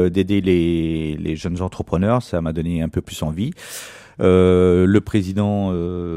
d'aider les jeunes entrepreneurs, ça m'a donné un peu plus envie. Le président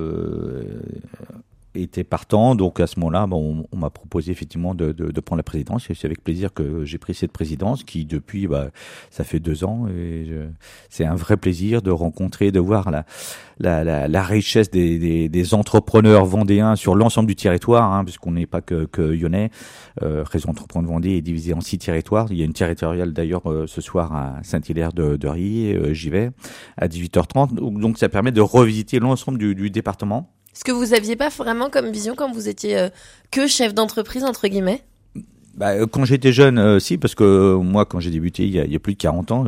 était partant, donc à ce moment-là, on m'a proposé effectivement de prendre la présidence. Et c'est avec plaisir que j'ai pris cette présidence, qui depuis, ça fait 2 ans, et c'est un vrai plaisir de rencontrer, de voir la richesse des entrepreneurs vendéens sur l'ensemble du territoire, puisqu'on n'est pas que lyonnais. Réseau Entreprendre Vendée est divisé en 6 territoires. Il y a une territoriale d'ailleurs ce soir à Saint-Hilaire de Riez, j'y vais à 18h30. Donc ça permet de revisiter l'ensemble du département. Est-ce que vous aviez pas vraiment comme vision quand vous étiez que chef d'entreprise, entre guillemets ? Quand j'étais jeune, si, parce que moi, quand j'ai débuté il y a plus de 40 ans,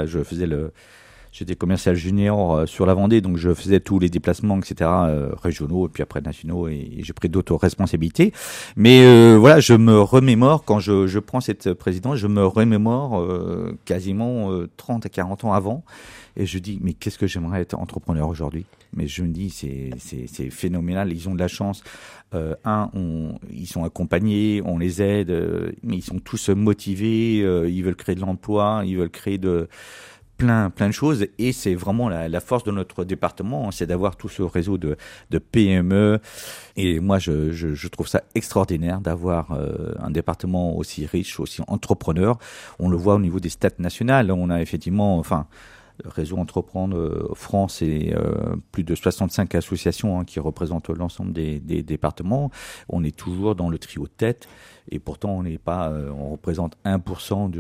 j'étais commercial junior sur la Vendée, donc je faisais tous les déplacements, etc., régionaux, et puis après nationaux, et j'ai pris d'autres responsabilités. Mais je me remémore, quand je prends cette présidence, je me remémore quasiment 30 à 40 ans avant, et je dis, mais qu'est-ce que j'aimerais être entrepreneur aujourd'hui ? Mais je me dis, c'est phénoménal, ils ont de la chance. Ils sont accompagnés, on les aide, mais ils sont tous motivés, ils veulent créer de l'emploi, ils veulent créer plein de choses, et c'est vraiment la force de notre département, c'est d'avoir tout ce réseau de PME, et moi je trouve ça extraordinaire d'avoir un département aussi riche, aussi entrepreneur. On le voit au niveau des stats nationales, on a effectivement, le réseau Entreprendre France et plus de 65 associations qui représentent l'ensemble des départements. On est toujours dans le trio de tête, et pourtant on n'est pas, on représente 1%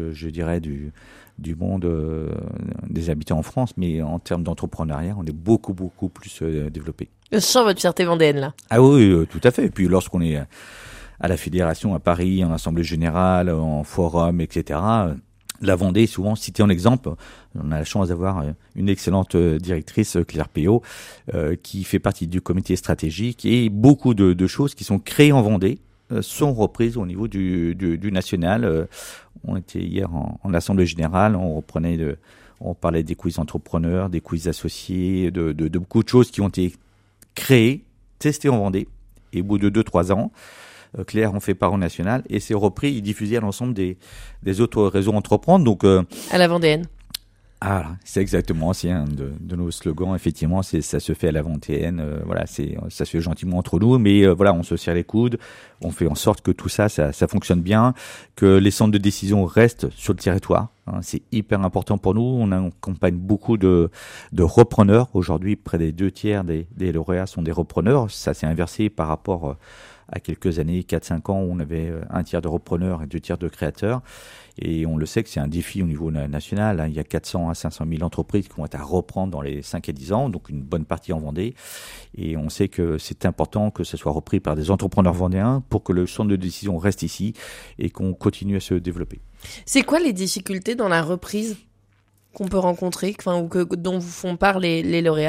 du monde des habitants en France, mais en termes d'entrepreneuriat, on est beaucoup plus développé. Je sens votre fierté vendéenne là. Ah oui, tout à fait. Et puis lorsqu'on est à la fédération à Paris, en assemblée générale, en forum, etc., la Vendée est souvent citée en exemple. On a la chance d'avoir une excellente directrice, Claire Péot, qui fait partie du comité stratégique, et beaucoup de choses qui sont créées en Vendée sont reprises au niveau du national. On était hier en assemblée générale, on parlait des quiz entrepreneurs, des quiz associés, de beaucoup de choses qui ont été créées, testées en Vendée, et au bout de 2-3 ans, Claire en fait part au national, et c'est repris et diffusé à l'ensemble des autres réseaux Entreprendre. Donc, à la vendéenne. Ah, c'est exactement, c'est un de nos slogans, effectivement, ça se fait à la vendéenne, ça se fait gentiment entre nous, mais on se serre les coudes, on fait en sorte que tout ça fonctionne bien, que les centres de décision restent sur le territoire, c'est hyper important pour nous. On accompagne beaucoup de repreneurs. Aujourd'hui, près des 2/3 des lauréats sont des repreneurs. Ça s'est inversé par rapport à quelques années, 4-5 ans, où on avait 1/3 de repreneurs et 2/3 de créateurs. Et on le sait que c'est un défi au niveau national. Il y a 400 à 500 000 entreprises qui vont être à reprendre dans les 5 à 10 ans, donc une bonne partie en Vendée. Et on sait que c'est important que ce soit repris par des entrepreneurs vendéens pour que le centre de décision reste ici et qu'on continue à se développer. C'est quoi les difficultés dans la reprise qu'on peut rencontrer, dont vous font part les lauréats ?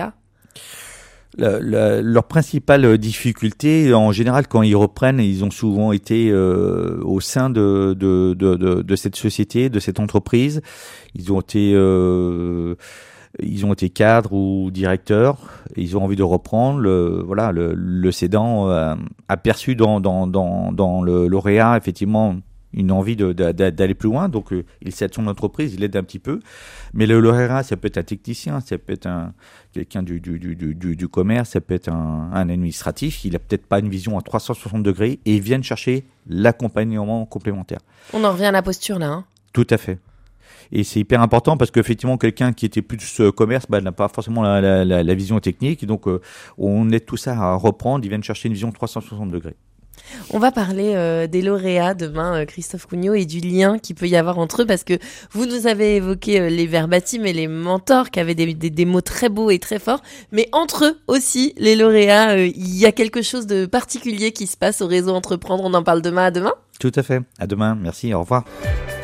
Leur principale difficulté, en général, quand ils reprennent, ils ont souvent été au sein de cette société, de cette entreprise. Ils ont été cadres ou directeurs. Ils ont envie de reprendre. Le cédant a perçu dans le lauréat effectivement une envie d'aller plus loin, donc il cède son entreprise, il aide un petit peu, mais le lauréat, ça peut être un technicien, ça peut être quelqu'un du commerce, ça peut être un administratif, il a peut-être pas une vision à 360 degrés, et ils viennent chercher l'accompagnement complémentaire. On en revient à la posture là. Tout à fait. Et c'est hyper important parce qu'effectivement, quelqu'un qui était plus commerce n'a pas forcément la vision technique, donc on aide tout ça à reprendre, ils viennent chercher une vision 360 degrés. On va parler des lauréats demain, Christophe Cugnot, et du lien qu'il peut y avoir entre eux, parce que vous nous avez évoqué les verbatims et les mentors qui avaient des mots très beaux et très forts, mais entre eux aussi, les lauréats, il y a quelque chose de particulier qui se passe au réseau Entreprendre. On en parle demain. À demain. Tout à fait. À demain. Merci. Au revoir.